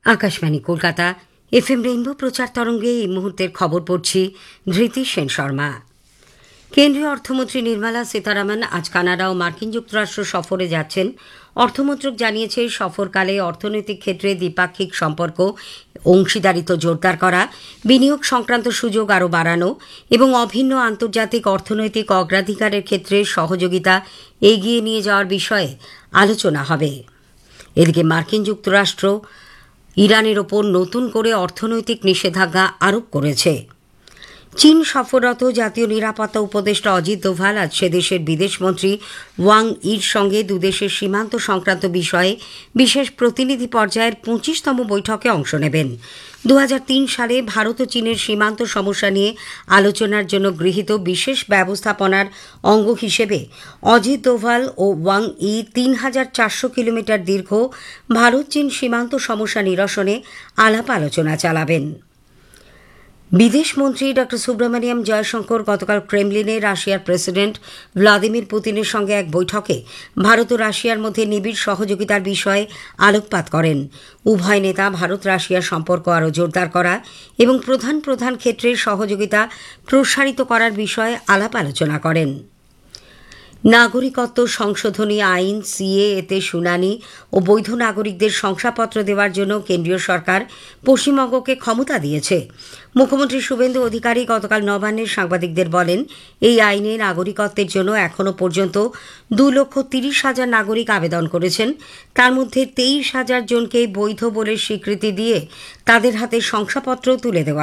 Akashvani Kolkata FM rainbow প্রচার তরঙ্গে এই মুহূর্তের খবর পড়ছি ধৃতি সেন শর্মা। কেন্দ্রীয় অর্থমন্ত্রী নির্মলা সীতারামন আজ কানাডা ও মার্কিন যুক্তরাষ্ট্র সফরে যাচ্ছেন। অর্থমন্ত্রক জানিয়েছে, সফরকালে অর্থনৈতিক ক্ষেত্রে দ্বিপাক্ষিক সম্পর্ক অংশীদারিত্ব জোরদার করা, বিনিয়োগ সংক্রান্ত সুযোগ আরও বাড়ানো এবং অভিন্ন আন্তর্জাতিক অর্থনৈতিক অগ্রাধিকারের ক্ষেত্রে সহযোগিতা এগিয়ে নিয়ে যাওয়ার বিষয়ে আলোচনা হবে। এদিকে মার্কিন যুক্তরাষ্ট্র ইরানের ওপর নতুন করে অর্থনৈতিক নিষেধাজ্ঞা আরোপ করেছে। চীন সফররত জাতীয় নিরাপত্তা উপদেষ্টা অজিত দোভাল আজ সে দেশের বিদেশমন্ত্রী ওয়াং ইর সঙ্গে দুদেশের সীমান্ত সংক্রান্ত বিষয়ে বিশেষ প্রতিনিধি পর্যায়ের 25তম বৈঠকে অংশ নেবেন। 2003 সালে ভারত ও চীনের সীমান্ত সমস্যা নিয়ে আলোচনার জন্য গৃহীত বিশেষ ব্যবস্থাপনার অঙ্গ হিসেবে অজিত দোভাল ও ওয়াং ই 3400 কিলোমিটার দীর্ঘ ভারত চীন সীমান্ত সমস্যা নিরসনে আলাপ আলোচনা চালাবেন। বিদেশমন্ত্রী ড সুব্রমণিয়াম জয়শঙ্কর গতকাল ক্রেমলিনে রাশিয়ার প্রেসিডেন্ট ভ্লাদিমির পুতিনের সঙ্গে এক বৈঠকে ভারত ও রাশিয়ার মধ্যে নিবিড় সহযোগিতার বিষয়ে আলোকপাত করেন। উভয় নেতা ভারত রাশিয়া সম্পর্ক আরও জোরদার করা এবং প্রধান প্রধান ক্ষেত্রে সহযোগিতা প্রসারিত করার বিষয়ে আলাপ আলোচনা করেন। নাগরিকত্ব সংশোধনী আইন সিএএতে শুনানি ও বৈধ নাগরিকদের শংসাপত্র দেওয়ার জন্য কেন্দ্রীয় সরকার পশ্চিমবঙ্গকে ক্ষমতা দিয়েছে। মুখ্যমন্ত্রী শুভেন্দু অধিকারী গতকাল নবান্নে সাংবাদিকদের বলেন, এই আইনে নাগরিকত্বের জন্য এখনও পর্যন্ত 2,30,000 নাগরিক আবেদন করেছেন। তার মধ্যে 23,000 জনকে বৈধ বলে স্বীকৃতি দিয়ে তাদের হাতে শংসাপত্র তুলে দেওয়া